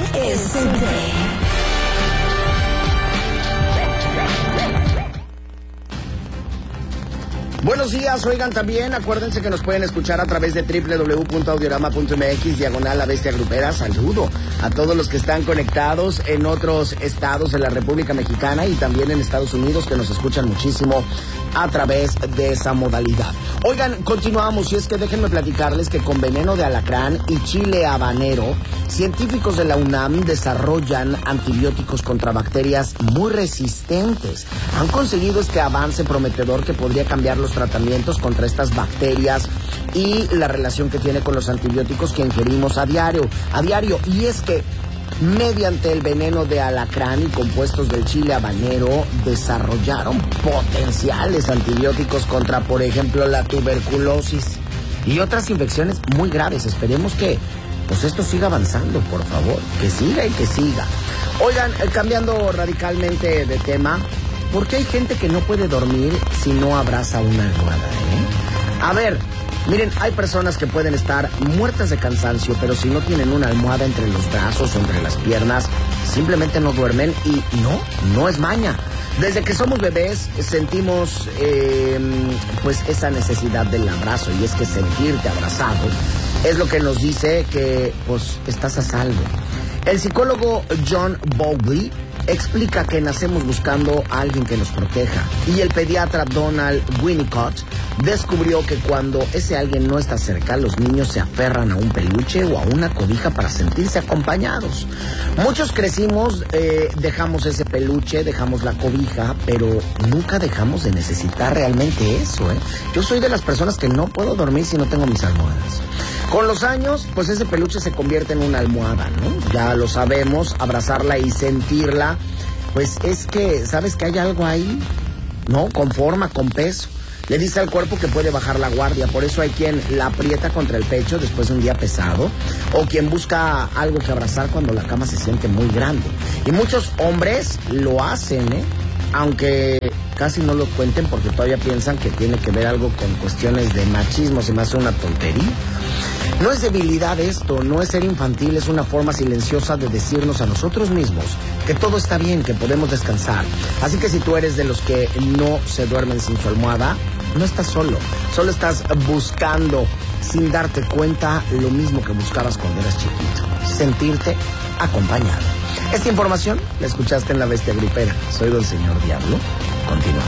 Buenos días, oigan, también acuérdense que nos pueden escuchar a través de www.audiorama.mx/La Bestia Grupera. Saludo a todos los que están conectados en otros estados de la República Mexicana y también en Estados Unidos, que nos escuchan muchísimo a través de esa modalidad. Oigan, continuamos, y es que déjenme platicarles que con veneno de alacrán y chile habanero, científicos de la UNAM desarrollan antibióticos contra bacterias muy resistentes. Han conseguido este avance prometedor que podría cambiar los tratamientos contra estas bacterias y la relación que tiene con los antibióticos que ingerimos a diario. Y es que mediante el veneno de alacrán y compuestos del chile habanero desarrollaron potenciales antibióticos contra, por ejemplo, la tuberculosis y otras infecciones muy graves. Esperemos que pues esto siga avanzando, por favor, que siga y que siga. Oigan, cambiando radicalmente de tema, ¿por qué hay gente que no puede dormir si no abraza una almohada, A ver, miren, hay personas que pueden estar muertas de cansancio, pero si no tienen una almohada entre los brazos o entre las piernas, simplemente no duermen y no es maña. Desde que somos bebés sentimos pues esa necesidad del abrazo, y es que sentirte abrazado es lo que nos dice que pues estás a salvo. El psicólogo John Bowlby explica que nacemos buscando a alguien que nos proteja, y el pediatra Donald Winnicott descubrió que cuando ese alguien no está cerca, los niños se aferran a un peluche o a una cobija para sentirse acompañados. Muchos crecimos, dejamos ese peluche, dejamos la cobija, pero nunca dejamos de necesitar realmente eso, Yo soy de las personas que no puedo dormir si no tengo mis almohadas. Con los años, pues ese peluche se convierte en una almohada, Ya lo sabemos, abrazarla y sentirla, pues es que, ¿sabes que hay algo ahí? Con forma, con peso. Le dice al cuerpo que puede bajar la guardia. Por eso hay quien la aprieta contra el pecho después de un día pesado, o quien busca algo que abrazar cuando la cama se siente muy grande. Y muchos hombres lo hacen, aunque casi no lo cuenten porque todavía piensan que tiene que ver algo con cuestiones de machismo. Se me hace una tontería. No es debilidad esto, no es ser infantil, es una forma silenciosa de decirnos a nosotros mismos que todo está bien, que podemos descansar. Así que si tú eres de los que no se duermen sin su almohada, no estás solo estás buscando, sin darte cuenta, lo mismo que buscabas cuando eras chiquito: sentirte acompañado. Esta información la escuchaste en La Bestia Grupera. Soy Don Señor Diablo. Continúa.